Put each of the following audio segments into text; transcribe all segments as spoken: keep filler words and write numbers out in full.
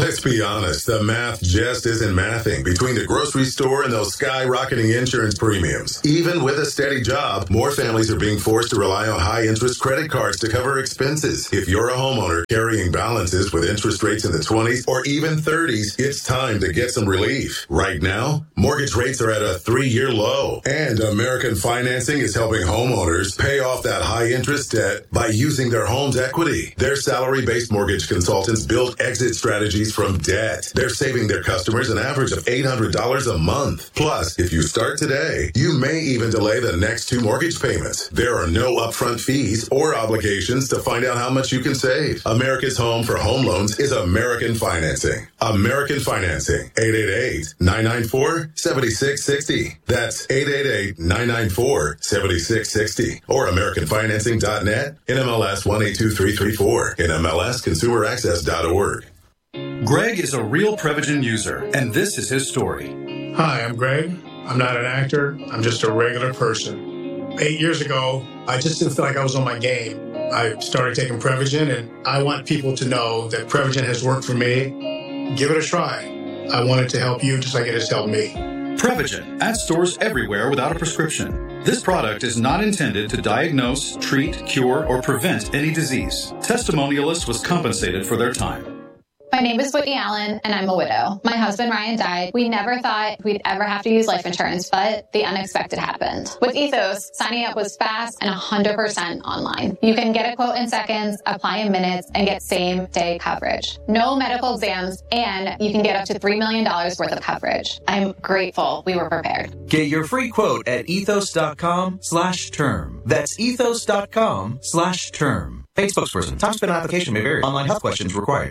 Let's be honest, the math just isn't mathing between the grocery store and those skyrocketing insurance premiums. Even with a steady job, more families are being forced to rely on high-interest credit cards to cover expenses. If you're a homeowner carrying balances with interest rates in the twenties or even thirties, it's time to get some relief. Right now, mortgage rates are at a three-year low, and American Financing is helping homeowners pay off that high-interest debt by using their home's equity. Their salary-based mortgage consultants build exit strategies from debt. They're saving their customers an average of eight hundred dollars a month. Plus, if you start today, you may even delay the next two mortgage payments. There are no upfront fees or obligations to find out how much you can save. America's home for home loans is American Financing. American Financing. eight eight eight, nine nine four, seven six six zero. That's eight eight eight, nine nine four, seven six six zero. Or American Financing dot net, N M L S one eight two three three four, N M L S consumer access dot org. Greg is a real Prevagen user, and this is his story. Hi, I'm Greg. I'm not an actor. I'm just a regular person. Eight years ago, I just didn't feel like I was on my game. I started taking Prevagen, and I want people to know that Prevagen has worked for me. Give it a try. I want it to help you just like it has helped me. Prevagen, at stores everywhere without a prescription. This product is not intended to diagnose, treat, cure, or prevent any disease. Testimonialists was compensated for their time. My name is Whitney Allen, and I'm a widow. My husband, Ryan, died. We never thought we'd ever have to use life insurance, but the unexpected happened. With Ethos, signing up was fast and one hundred percent online. You can get a quote in seconds, apply in minutes, and get same-day coverage. No medical exams, and you can get up to three million dollars worth of coverage. I'm grateful we were prepared. Get your free quote at ethos.com slash term. That's ethos.com slash term. Paid spokesperson. Time spent on application may vary. Online health questions required.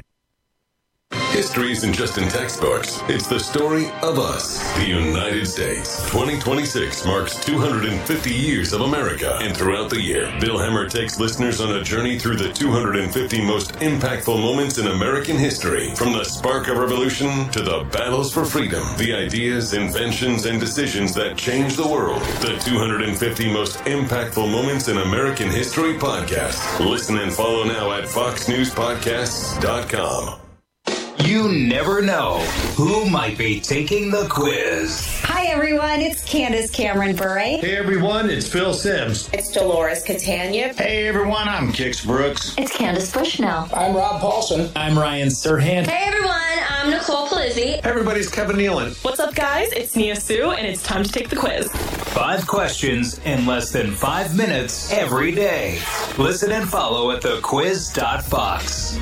History isn't just in textbooks. It's the story of us, the United States. twenty twenty-six marks two hundred fifty years of America. And throughout the year, Bill Hemmer takes listeners on a journey through the two hundred fifty most impactful moments in American history. From the spark of revolution to the battles for freedom. The ideas, inventions, and decisions that changed the world. The two hundred fifty most impactful moments in American history podcast. Listen and follow now at fox news podcasts dot com. You never know who might be taking the quiz. Hi, everyone. It's Candace Cameron Bure. Hey, everyone. It's Phil Sims. It's Dolores Catania. Hey, everyone. I'm Kix Brooks. It's Candace Bushnell. I'm Rob Paulson. I'm Ryan Serhant. Hey, everyone. I'm Nicole Palizzi. Hey, everybody. It's Kevin Nealon. What's up, guys? It's Nia Sue, and it's time to take the quiz. Five questions in less than five minutes every day. Listen and follow at the quiz dot fox.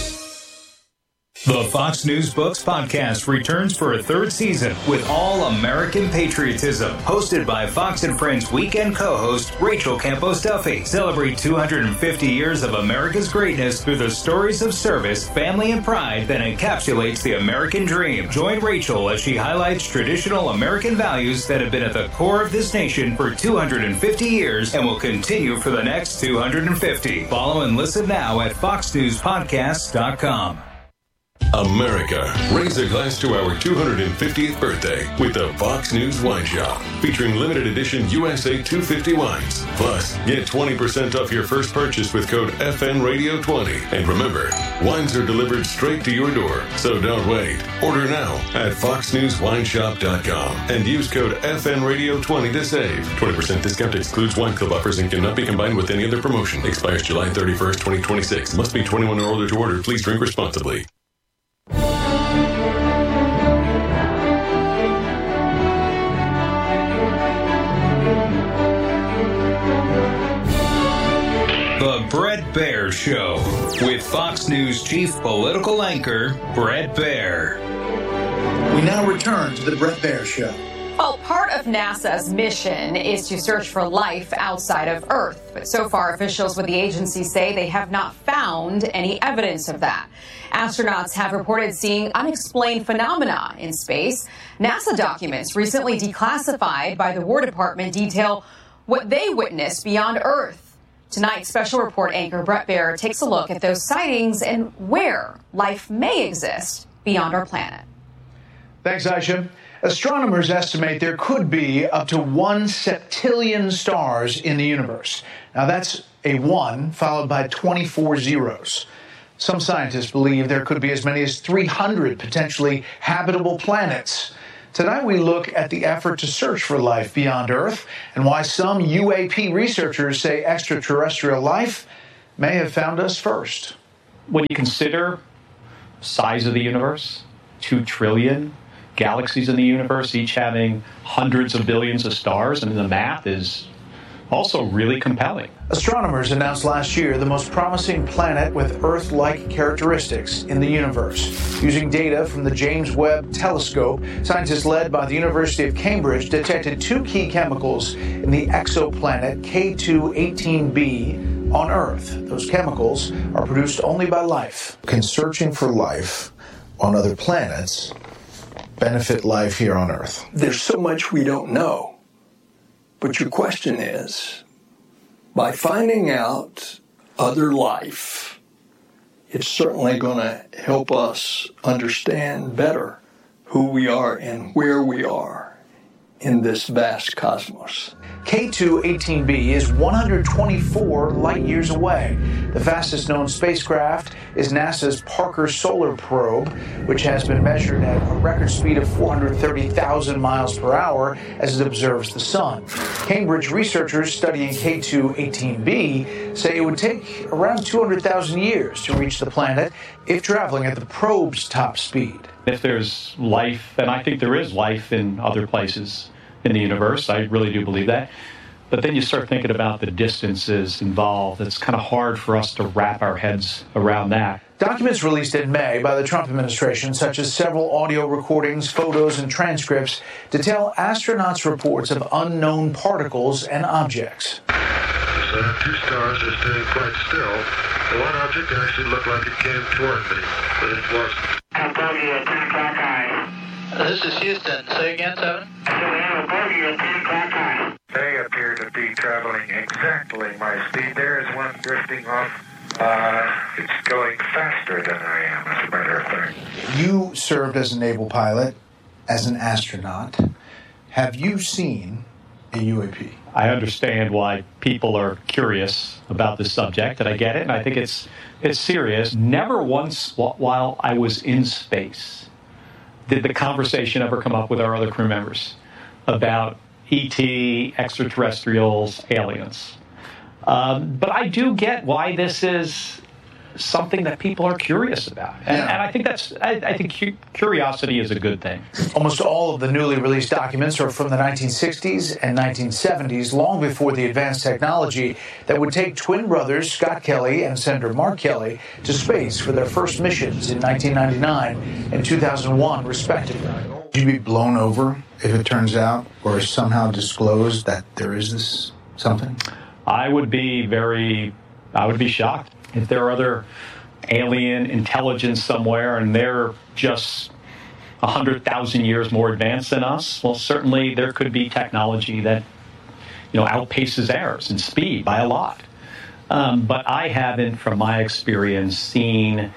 The Fox News Books podcast returns for a third season with all American patriotism. Hosted by Fox and Friends weekend co-host Rachel Campos Duffy. Celebrate two hundred fifty years of America's greatness through the stories of service, family, and pride that encapsulates the American dream. Join Rachel as she highlights traditional American values that have been at the core of this nation for two hundred fifty years and will continue for the next two hundred fifty. Follow and listen now at fox news podcasts dot com. America, raise a glass to our two hundred fiftieth birthday with the Fox News Wine Shop, featuring limited edition U S A two fifty wines. Plus, get twenty percent off your first purchase with code F N Radio twenty. And remember, wines are delivered straight to your door, so don't wait. Order now at fox news wine shop dot com and use code F N Radio twenty to save. twenty percent discount excludes wine club offers and cannot be combined with any other promotion. Expires July thirty-first, twenty twenty-six. Must be twenty-one or older to order. Please drink responsibly. The Bret Baier Show with Fox News chief political anchor Bret Baier. We now return to the Bret Baier Show. Well, part of NASA's mission is to search for life outside of Earth. But so far, officials with the agency say they have not found any evidence of that. Astronauts have reported seeing unexplained phenomena in space. NASA documents recently declassified by the War Department detail what they witnessed beyond Earth. Tonight, special report anchor Bret Baier takes a look at those sightings and where life may exist beyond our planet. Thanks, Aisha. Astronomers estimate there could be up to one septillion stars in the universe. Now, that's a one followed by twenty-four zeros. Some scientists believe there could be as many as three hundred potentially habitable planets. Tonight we look at the effort to search for life beyond Earth and why some U A P researchers say extraterrestrial life may have found us first. When you consider size of the universe, two trillion galaxies in the universe, each having hundreds of billions of stars, and the math is also really compelling. Astronomers announced last year the most promising planet with Earth-like characteristics in the universe. Using data from the James Webb Telescope, scientists led by the University of Cambridge detected two key chemicals in the exoplanet K two eighteen b on Earth. Those chemicals are produced only by life. Can searching for life on other planets benefit life here on Earth? There's so much we don't know. But your question is, by finding out other life, it's certainly going to help us understand better who we are and where we are in this vast cosmos. K two eighteen b is one hundred twenty-four light years away. The fastest known spacecraft is NASA's Parker Solar Probe, which has been measured at a record speed of four hundred thirty thousand miles per hour as it observes the sun. Cambridge researchers studying K two eighteen b say it would take around two hundred thousand years to reach the planet if traveling at the probe's top speed. If there's life, and I think there is life in other places in the universe, I really do believe that. But then you start thinking about the distances involved. It's kind of hard for us to wrap our heads around that. Documents released in May by the Trump administration, such as several audio recordings, photos, and transcripts, detail astronauts' reports of unknown particles and objects. So two stars are staying quite still. One object actually looked like it came toward me, but it wasn't. A bogey at ten o'clock high. This is Houston. Say again, Seven. So we have a bogey at ten o'clock high. They appear to be traveling exactly my speed. There is one drifting off. Uh, it's going faster than I am, as a matter of fact. You served as a naval pilot, as an astronaut. Have you seen a U A P? I understand why people are curious about this subject, and I get it, and I think it's it's serious. Never once while I was in space did the conversation ever come up with our other crew members about E T, extraterrestrials, aliens. Um, but I do get why this is something that people are curious about. And, yeah. and I think that's, I, I think cu- curiosity is a good thing. Almost all of the newly released documents are from the nineteen sixties and nineteen seventies, long before the advanced technology that would take twin brothers Scott Kelly and Senator Mark Kelly to space for their first missions in nineteen ninety-nine and two thousand one, respectively. Would you be blown over if it turns out or somehow disclosed that there is this something? I would be very, I would be shocked if there are other alien intelligence somewhere and they're just one hundred thousand years more advanced than us. Well, certainly there could be technology that, you know, outpaces ours in speed by a lot. Um, but I haven't, from my experience, seen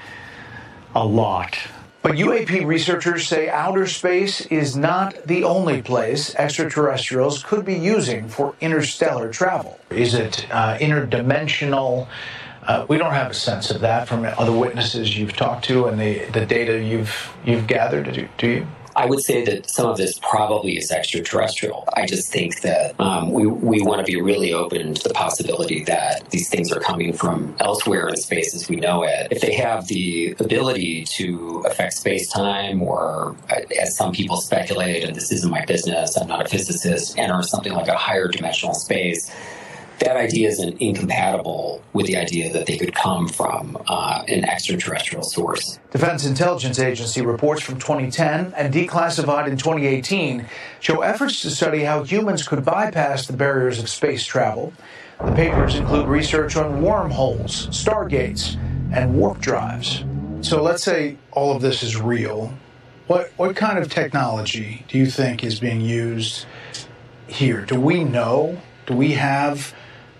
a lot. But U A P researchers say outer space is not the only place extraterrestrials could be using for interstellar travel. Is it uh, interdimensional? Uh, we don't have a sense of that from other witnesses you've talked to and the, the data you've you've gathered, do, do you? I would say that some of this probably is extraterrestrial. I just think that um, we we want to be really open to the possibility that these things are coming from elsewhere in space as we know it. If they have the ability to affect space-time, or as some people speculate, and this isn't my business, I'm not a physicist, enter something like a higher dimensional space, that idea isn't incompatible with the idea that they could come from uh, an extraterrestrial source. Defense Intelligence Agency reports from twenty ten and declassified in twenty eighteen show efforts to study how humans could bypass the barriers of space travel. The papers include research on wormholes, stargates, and warp drives. So let's say all of this is real. What, what kind of technology do you think is being used here? Do we know? Do we have...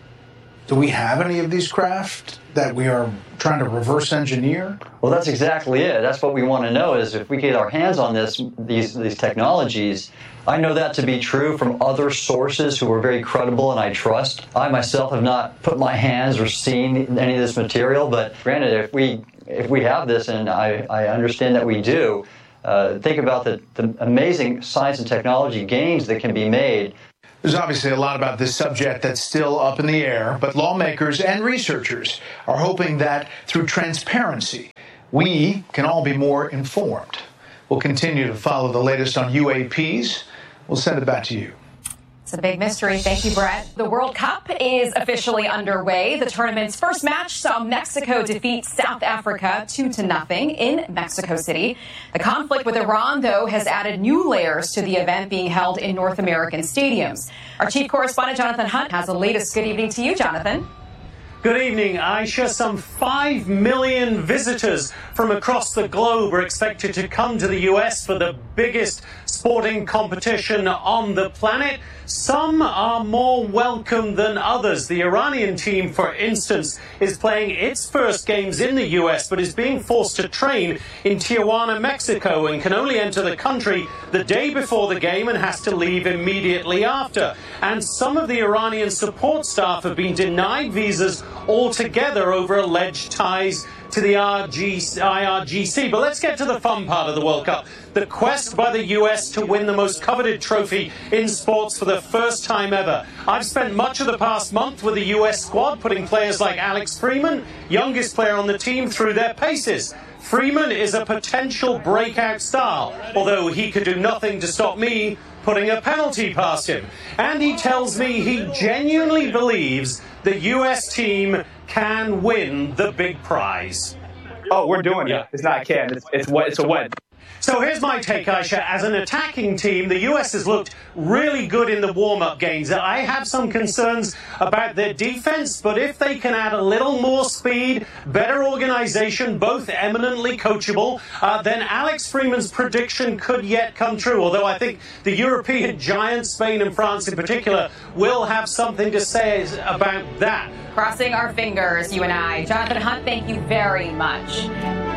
Do we have any of these craft that we are trying to reverse engineer? Well, that's exactly it. That's what we want to know, is if we get our hands on this, these these technologies. I know that to be true from other sources who are very credible and I trust. I myself have not put my hands or seen any of this material, but granted, if we if we have this, and I, I understand that we do, uh, think about the, the amazing science and technology gains that can be made. There's obviously a lot about this subject that's still up in the air, but lawmakers and researchers are hoping that through transparency, we can all be more informed. We'll continue to follow the latest on U A Ps. We'll send it back to you. It's a big mystery. Thank you, Brett. The World Cup is officially underway. The tournament's first match saw Mexico defeat South Africa two to nothing in Mexico City. The conflict with Iran, though, has added new layers to the event being held in North American stadiums. Our chief correspondent, Jonathan Hunt, has the latest. Good evening to you, Jonathan. Good evening, Aisha. Some five million visitors from across the globe are expected to come to the U S for the biggest sporting competition on the planet. Some are more welcome than others. The Iranian team, for instance, is playing its first games in the U S, but is being forced to train in Tijuana, Mexico, and can only enter the country the day before the game and has to leave immediately after. And some of the Iranian support staff have been denied visas altogether over alleged ties to the I R G C. But let's get to the fun part of the World Cup. The quest by the U S to win the most coveted trophy in sports for the first time ever. I've spent much of the past month with the U S squad, putting players like Alex Freeman, youngest player on the team, through their paces. Freeman is a potential breakout star, although he could do nothing to stop me putting a penalty past him. And he tells me he genuinely believes the U S team can win the big prize. Oh, we're doing it. It's not can. It's, it's what. It's a what. So here's my take, Aisha. As an attacking team, the U S has looked really good in the warm-up games. I have some concerns about their defense, but if they can add a little more speed, better organization, both eminently coachable, uh, then Alex Freeman's prediction could yet come true. Although I think the European giants, Spain and France in particular, will have something to say about that. Crossing our fingers, you and I. Jonathan Hunt, thank you very much.